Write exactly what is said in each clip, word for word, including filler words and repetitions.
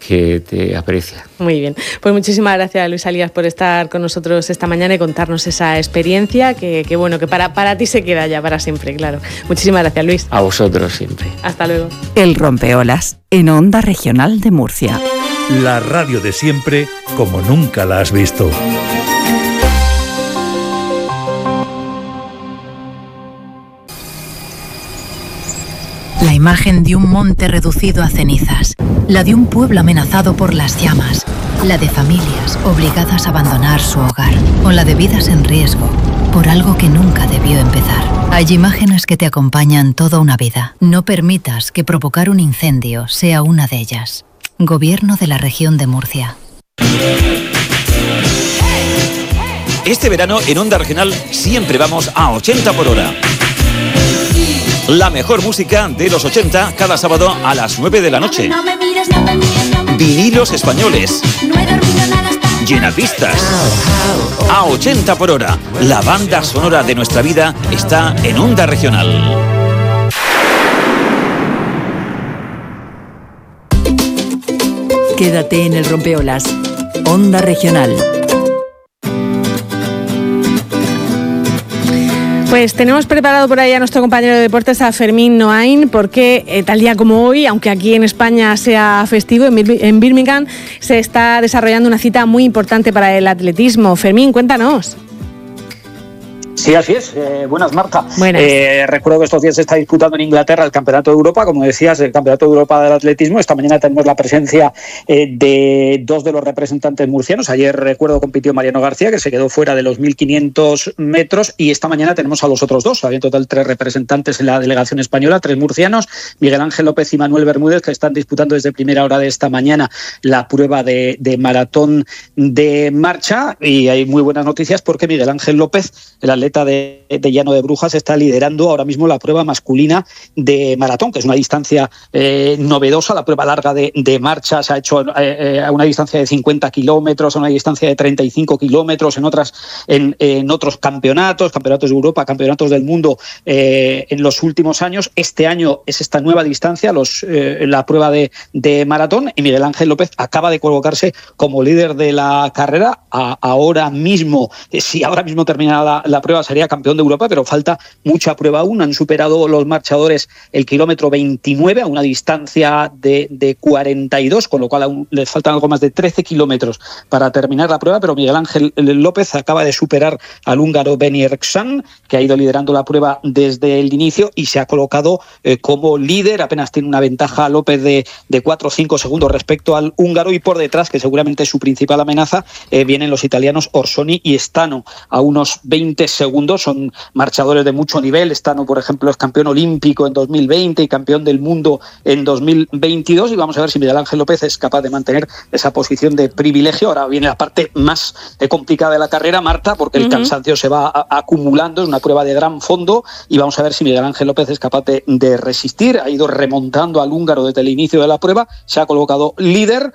que te aprecia. Muy bien, pues muchísimas gracias, Luis Alías, por estar con nosotros esta mañana y contarnos esa experiencia que, que bueno, que para, para ti se queda ya para siempre, claro. Muchísimas gracias, Luis. A vosotros siempre. Hasta luego. El Rompeolas, en Onda Regional de Murcia. La radio de siempre, como nunca la has visto. La imagen de un monte reducido a cenizas, la de un pueblo amenazado por las llamas, la de familias obligadas a abandonar su hogar, o la de vidas en riesgo por algo que nunca debió empezar. Hay imágenes que te acompañan toda una vida. No permitas que provocar un incendio sea una de ellas. Gobierno de la Región de Murcia. Este verano en Onda Regional siempre vamos a ochenta por hora. La mejor música de los ochenta cada sábado a las nueve de la noche. No me mires, no me mires, no me... Vinilos españoles. No he dormido nada hasta... Llenapistas. A ochenta por hora. La banda sonora de nuestra vida está en Onda Regional. Quédate en el Rompeolas. Onda Regional. Pues tenemos preparado por ahí a nuestro compañero de deportes, a Fermín Noain, porque eh, tal día como hoy, aunque aquí en España sea festivo, en, Bir- en Birmingham se está desarrollando una cita muy importante para el atletismo. Fermín, cuéntanos. Sí, así es. Eh, buenas, Marta. Buenas. Eh, recuerdo que estos días se está disputando en Inglaterra el Campeonato de Europa, como decías, el Campeonato de Europa del Atletismo. Esta mañana tenemos la presencia eh, de dos de los representantes murcianos. Ayer, recuerdo, compitió Mariano García, que se quedó fuera de los mil quinientos metros, y esta mañana tenemos a los otros dos. Había en total tres representantes en la delegación española, tres murcianos, Miguel Ángel López y Manuel Bermúdez, que están disputando desde primera hora de esta mañana la prueba de, de maratón de marcha. Y hay muy buenas noticias porque Miguel Ángel López, el atleta de, de Llano de Brujas, está liderando ahora mismo la prueba masculina de maratón, que es una distancia eh, novedosa. La prueba larga de, de marcha se ha hecho eh, a una distancia de cincuenta kilómetros, a una distancia de treinta y cinco kilómetros en otras en, en otros campeonatos, campeonatos de Europa, campeonatos del mundo eh, en los últimos años. Este año es esta nueva distancia, los, eh, la prueba de, de maratón, y Miguel Ángel López acaba de colocarse como líder de la carrera. A, ahora mismo, eh, si ahora mismo terminara la, la prueba, sería campeón de Europa, pero falta mucha prueba aún. Han superado los marchadores el kilómetro veintinueve a una distancia de, de cuarenta y dos, con lo cual aún les faltan algo más de trece kilómetros para terminar la prueba, pero Miguel Ángel López acaba de superar al húngaro Beni Erksan, que ha ido liderando la prueba desde el inicio y se ha colocado eh, como líder. Apenas tiene una ventaja López de, de cuatro o cinco segundos respecto al húngaro, y por detrás, que seguramente es su principal amenaza, eh, vienen los italianos Orsoni y Stano a unos veinte segundos. Son marchadores de mucho nivel. Stano, por ejemplo, es campeón olímpico en dos mil veinte y campeón del mundo en dos mil veintidós, y vamos a ver si Miguel Ángel López es capaz de mantener esa posición de privilegio. Ahora viene la parte más complicada de la carrera, Marta, porque el uh-huh. cansancio se va a, a acumulando. Es una prueba de gran fondo y vamos a ver si Miguel Ángel López es capaz de, de resistir. Ha ido remontando al húngaro desde el inicio de la prueba, se ha colocado líder.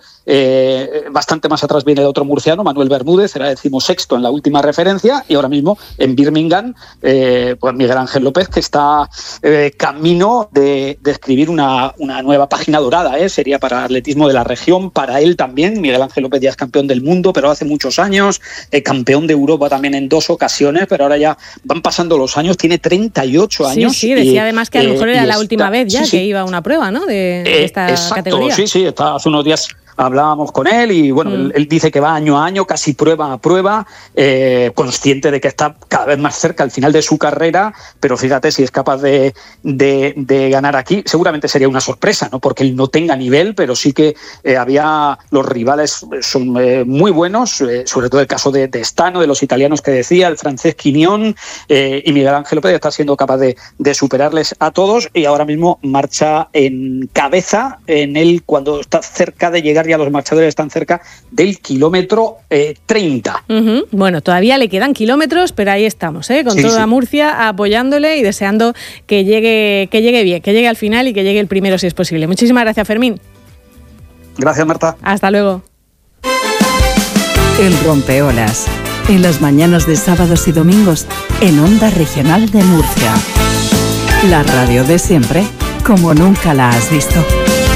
Eh, bastante más atrás viene el otro murciano, Manuel Bermúdez, era decimosexto en la última referencia, y ahora mismo en Birmingham eh, pues Miguel Ángel López, que está eh, camino de, de escribir una, una nueva página dorada, eh, sería para el atletismo de la región, para él también. Miguel Ángel López ya es campeón del mundo, pero hace muchos años, eh, campeón de Europa también en dos ocasiones, pero ahora ya van pasando los años, tiene treinta y ocho años. Sí, sí, decía y, además que a lo mejor eh, era la está, última vez ya sí, que sí. iba a una prueba, ¿no? De, de esta eh, exacto, categoría. Sí, sí, está hace unos días. Hablábamos con él y bueno, mm. él, él dice que va año a año, casi prueba a prueba, eh, consciente de que está cada vez más cerca al final de su carrera, pero fíjate, si es capaz de, de, de ganar aquí, seguramente sería una sorpresa, no porque él no tenga nivel, pero sí que eh, había, los rivales son eh, muy buenos, eh, sobre todo el caso de, de Stano, de los italianos que decía, el francés Quinión, eh, y Miguel Ángel López está siendo capaz de, de superarles a todos, y ahora mismo marcha en cabeza en él cuando está cerca de llegar. Ya los marchadores están cerca del kilómetro eh, treinta. Uh-huh. Bueno, todavía le quedan kilómetros, pero ahí estamos, ¿eh? Con sí, toda sí. Murcia apoyándole y deseando que llegue, que llegue bien, que llegue al final y que llegue el primero si es posible. Muchísimas gracias, Fermín. Gracias, Marta. Hasta luego. El Rompeolas, en las mañanas de sábados y domingos, en Onda Regional de Murcia. La radio de siempre, como nunca la has visto.